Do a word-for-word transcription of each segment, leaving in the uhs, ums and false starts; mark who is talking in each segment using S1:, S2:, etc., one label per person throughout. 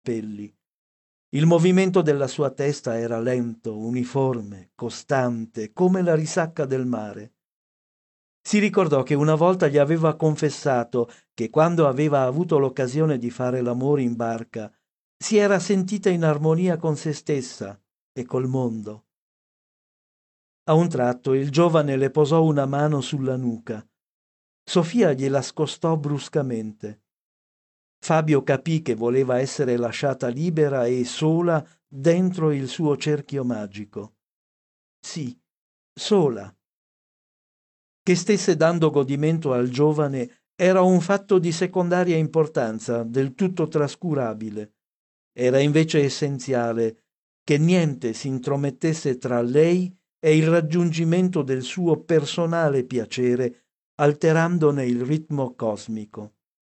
S1: capelli. Il movimento della sua testa era lento, uniforme, costante, come la risacca del mare. Si ricordò che una volta gli aveva confessato che quando aveva avuto l'occasione di fare l'amore in barca si era sentita in armonia con se stessa e col mondo. A un tratto il giovane le posò una mano sulla nuca. Sofia gliela scostò bruscamente. Fabio capì che voleva essere lasciata libera e sola dentro il suo cerchio magico. Sì, sola. Che stesse dando godimento al giovane era un fatto di secondaria importanza, del tutto trascurabile. Era invece essenziale che niente si intromettesse tra lei e il raggiungimento del suo personale piacere, alterandone il ritmo cosmico.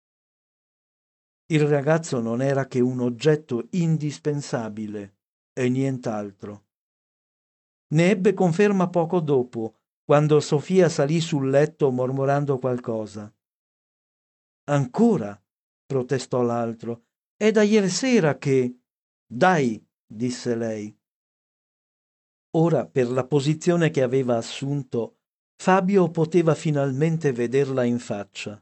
S1: Il ragazzo non era che un oggetto indispensabile e nient'altro. Ne ebbe conferma poco dopo, quando Sofia salì sul letto mormorando qualcosa. «Ancora?» protestò l'altro. «È da ieri sera che...» «Dai!» disse lei. Ora, per la posizione che aveva assunto, Fabio poteva finalmente vederla in faccia.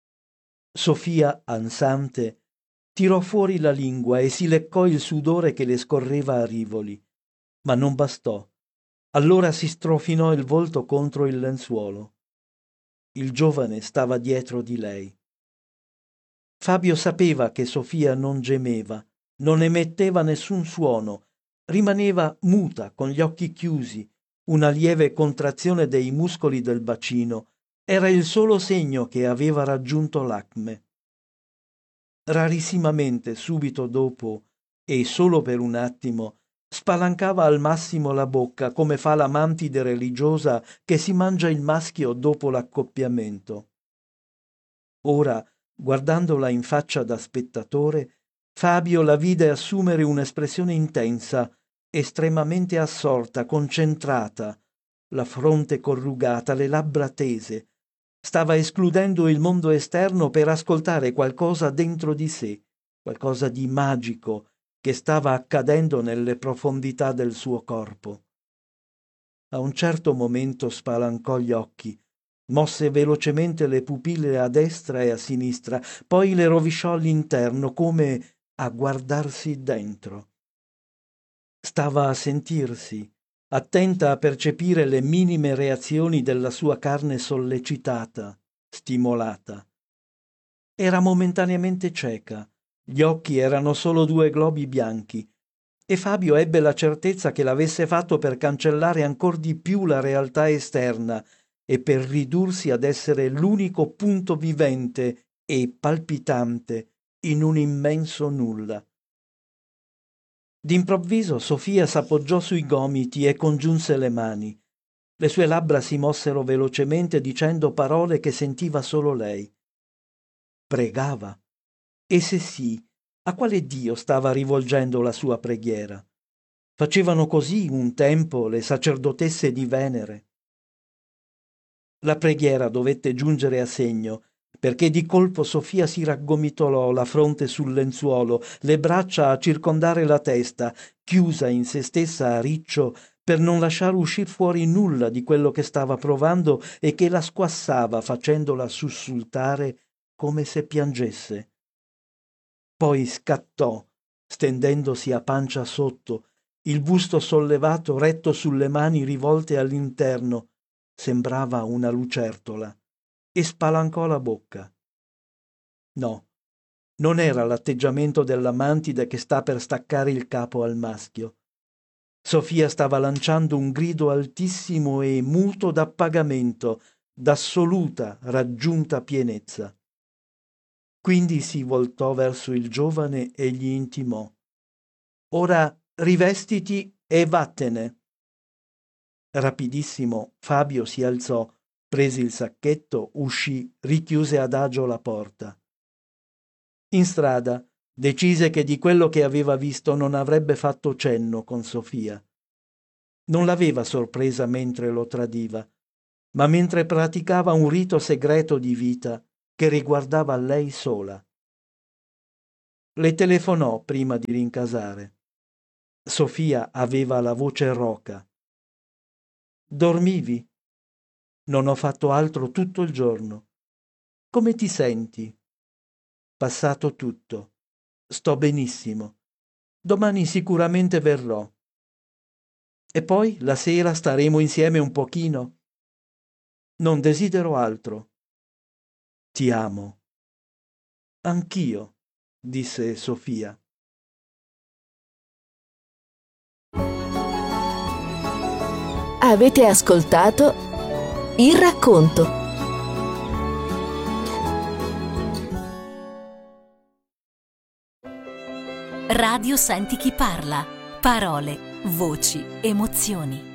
S1: Sofia, ansante, tirò fuori la lingua e si leccò il sudore che le scorreva a rivoli, ma non bastò. Allora si strofinò il volto contro il lenzuolo. Il giovane stava dietro di lei. Fabio sapeva che Sofia non gemeva, non emetteva nessun suono, rimaneva muta, con gli occhi chiusi, una lieve contrazione dei muscoli del bacino. Era il solo segno che aveva raggiunto l'acme. Rarissimamente, subito dopo, e solo per un attimo, spalancava al massimo la bocca come fa la mantide religiosa che si mangia il maschio dopo l'accoppiamento. Ora, guardandola in faccia da spettatore, Fabio la vide assumere un'espressione intensa, estremamente assorta, concentrata, la fronte corrugata, le labbra tese. Stava escludendo il mondo esterno per ascoltare qualcosa dentro di sé, qualcosa di magico che stava accadendo nelle profondità del suo corpo. A un certo momento spalancò gli occhi, mosse velocemente le pupille a destra e a sinistra, poi le rovesciò all'interno come a guardarsi dentro. Stava a sentirsi, attenta a percepire le minime reazioni della sua carne sollecitata, stimolata. Era momentaneamente cieca, gli occhi erano solo due globi bianchi, e Fabio ebbe la certezza che l'avesse fatto per cancellare ancor di più la realtà esterna e per ridursi ad essere l'unico punto vivente e palpitante in un immenso nulla. D'improvviso Sofia s'appoggiò sui gomiti e congiunse le mani. Le sue labbra si mossero velocemente dicendo parole che sentiva solo lei. Pregava. E se sì, a quale Dio stava rivolgendo la sua preghiera? Facevano così un tempo le sacerdotesse di Venere. La preghiera dovette giungere a segno, perché di colpo Sofia si raggomitolò, la fronte sul lenzuolo, le braccia a circondare la testa, chiusa in se stessa a riccio per non lasciar uscir fuori nulla di quello che stava provando e che la squassava facendola sussultare come se piangesse. Poi scattò, stendendosi a pancia sotto, il busto sollevato retto sulle mani rivolte all'interno, sembrava una lucertola, e spalancò la bocca. No, non era l'atteggiamento della mantide che sta per staccare il capo al maschio. Sofia stava lanciando un grido altissimo e muto d'appagamento, d'assoluta, raggiunta pienezza. Quindi si voltò verso il giovane e gli intimò: «Ora rivestiti e vattene». Rapidissimo Fabio si alzò, prese il sacchetto, uscì, richiuse adagio la porta. In strada decise che di quello che aveva visto non avrebbe fatto cenno con Sofia. Non l'aveva sorpresa mentre lo tradiva, ma mentre praticava un rito segreto di vita che riguardava lei sola. Le telefonò prima di rincasare. Sofia aveva la voce roca. Dormivi? Non ho fatto altro tutto il giorno. Come ti senti? Passato tutto. Sto benissimo. Domani sicuramente verrò. E poi la sera staremo insieme un pochino? Non desidero altro. Ti amo. Anch'io, disse Sofia.
S2: Avete ascoltato Il racconto.
S3: Radio Senti chi parla. Parole, voci, emozioni.